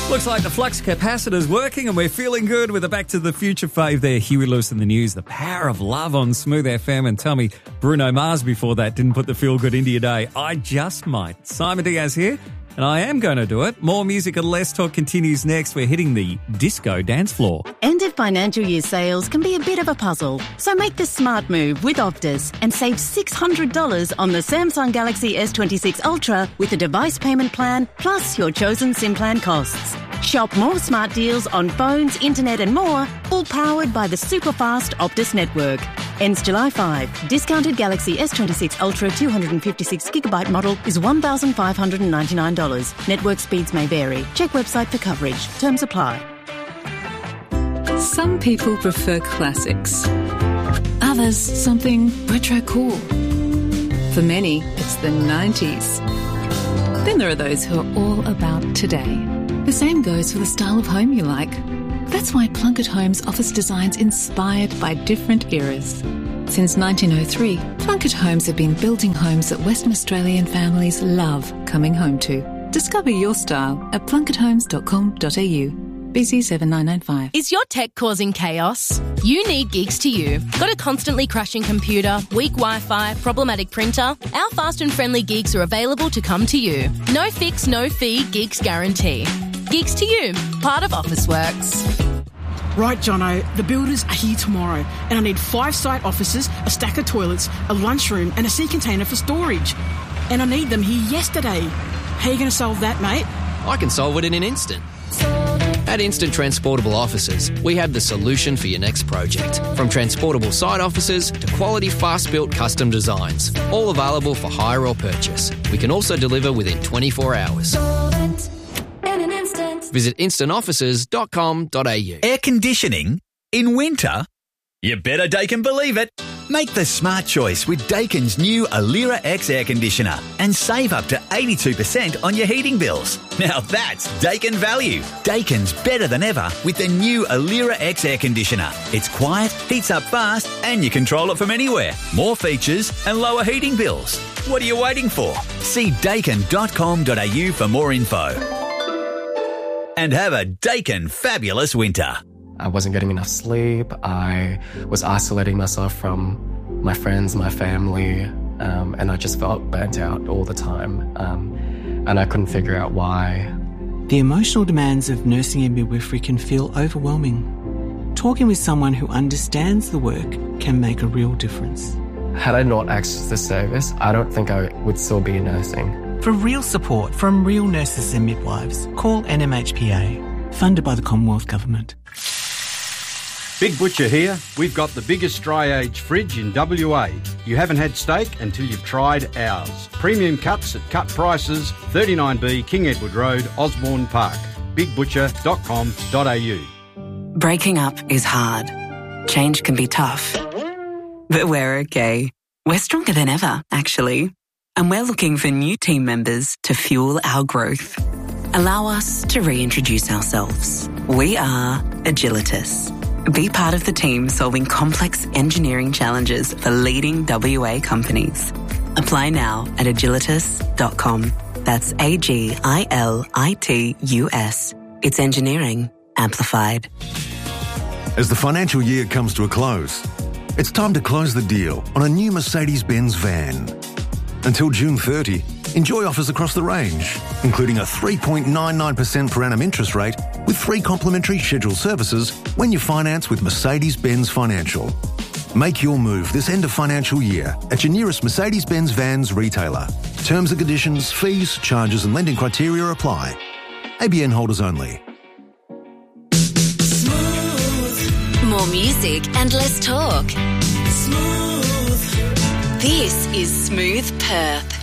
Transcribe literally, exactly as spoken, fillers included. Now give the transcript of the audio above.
Looks like the flux capacitor's working and we're feeling good with a Back to the Future fave there. Huey Lewis in the news, the power of love on Smooth F M. And tell me, Bruno Mars before that didn't put the feel good into your day. I just might. Simon Diaz here, and I am going to do it. More music and less talk continues next. We're hitting the disco dance floor. End of financial year sales can be a bit of a puzzle, so make the smart move with Optus and save six hundred dollars on the Samsung Galaxy S twenty-six Ultra with a device payment plan plus your chosen SIM plan costs. Shop more smart deals on phones, internet and more, all powered by the super-fast Optus network. Ends July fifth. Discounted Galaxy S twenty-six Ultra two hundred fifty-six gigabyte model is one thousand five hundred ninety-nine dollars. Network speeds may vary. Check website for coverage. Terms apply. Some people prefer classics. Others, something retro cool. For many, it's the nineties. Then there are those who are all about today. The same goes for the style of home you like. That's why Plunkett Homes offers designs inspired by different eras. Since nineteen oh three, Plunkett Homes have been building homes that Western Australian families love coming home to. Discover your style at plunkett homes dot com dot a u. B C seven nine nine five. Is your tech causing chaos? You need Geeks to You. Got a constantly crashing computer, weak Wi-Fi, problematic printer? Our fast and friendly Geeks are available to come to you. No fix, no fee, Geeks guarantee. Geeks to You, part of Officeworks. Right, Jono, the builders are here tomorrow and I need five site offices, a stack of toilets, a lunchroom and a sea container for storage. And I need them here yesterday. How are you going to solve that, mate? I can solve it in an instant. At Instant Transportable Offices, we have the solution for your next project. From transportable site offices to quality fast-built custom designs, all available for hire or purchase. We can also deliver within twenty-four hours. Visit instant offices dot com dot a u. Air conditioning in winter? You better Daikin believe it. Make the smart choice with Daikin's new Alira X air conditioner and save up to eighty-two percent on your heating bills. Now that's Daikin value. Daikin's better than ever with the new Alira X air conditioner. It's quiet, heats up fast and you control it from anywhere. More features and lower heating bills. What are you waiting for? See daikin dot com dot a u for more info. And have a Daikin fabulous winter. I wasn't getting enough sleep. I was isolating myself from my friends, my family, um, and I just felt burnt out all the time. Um, and I couldn't figure out why. The emotional demands of nursing and midwifery can feel overwhelming. Talking with someone who understands the work can make a real difference. Had I not accessed this service, I don't think I would still be nursing. For real support from real nurses and midwives, call N M H P A, funded by the Commonwealth Government. Big Butcher here. We've got the biggest dry age fridge in W A. You haven't had steak until you've tried ours. Premium cuts at cut prices, thirty-nine B King Edward Road, Osborne Park. big butcher dot com dot a u. Breaking up is hard. Change can be tough. But we're okay. We're stronger than ever, actually. And we're looking for new team members to fuel our growth. Allow us to reintroduce ourselves. We are Agilitas. Be part of the team solving complex engineering challenges for leading W A companies. Apply now at agilitas dot com. That's A G I L I T U S. It's engineering amplified. As the financial year comes to a close, it's time to close the deal on a new Mercedes-Benz van. Until June thirtieth, enjoy offers across the range, including a three point nine nine percent per annum interest rate with three complimentary scheduled services when you finance with Mercedes-Benz Financial. Make your move this end of financial year at your nearest Mercedes-Benz Vans retailer. Terms and conditions, fees, charges and lending criteria apply. A B N holders only. Smooth. More music and less talk. Smooth. This is Smooth Perth.